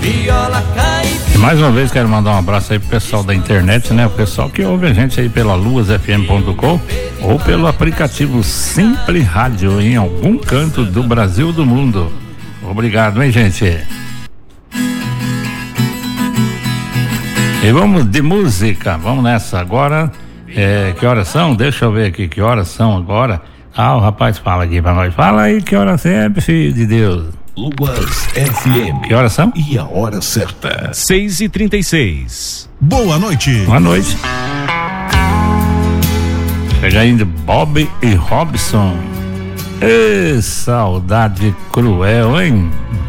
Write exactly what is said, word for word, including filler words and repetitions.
viola caipira. E mais uma vez quero mandar um abraço aí pro pessoal da internet, né? O pessoal que ouve a gente aí pela luas f m ponto com ou pelo aplicativo Simple Rádio em algum canto do Brasil ou do mundo. Obrigado, hein, gente? E vamos de música, vamos nessa agora. É, que horas são? Deixa eu ver aqui, que horas são agora? Ah, o rapaz fala aqui pra nós. Fala aí que horas é, filho de Deus. Luas F M. Que horas são? E a hora certa. seis e trinta e seis. Boa noite. Boa noite. Chega aí de Bob e Robson. Ê, saudade cruel, hein?